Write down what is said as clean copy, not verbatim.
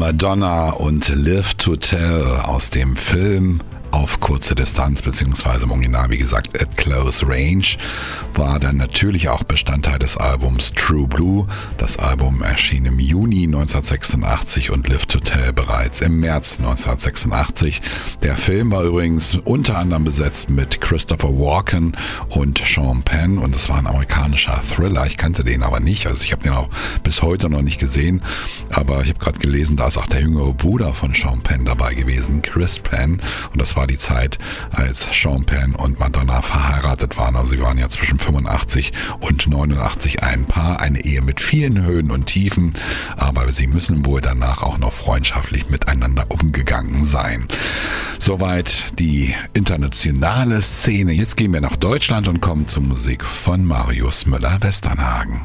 Madonna und Live to Tell aus dem Film Auf kurze Distanz, beziehungsweise im Original, wie gesagt, At Close Range, war dann natürlich auch Bestandteil des Albums True Blue. Das Album erschien im Juni 1986 und Live to Tell bereits im März 1986. Der Film war übrigens unter anderem besetzt mit Christopher Walken und Sean Penn und es war ein amerikanischer Thriller. Ich kannte den aber nicht, also ich habe den auch bis heute noch nicht gesehen, aber ich habe gerade gelesen, da ist auch der jüngere Bruder von Sean Penn dabei gewesen, Chris Penn, und das war die Zeit, als Sean Penn und Madonna verheiratet waren. Also sie waren ja zwischen 85 und 89 ein Paar, eine Ehe mit vielen Höhen und Tiefen, aber sie müssen wohl danach auch noch freundschaftlich miteinander umgegangen sein. Soweit die internationale Szene. Jetzt gehen wir nach Deutschland und kommen zur Musik von Marius Müller-Westernhagen.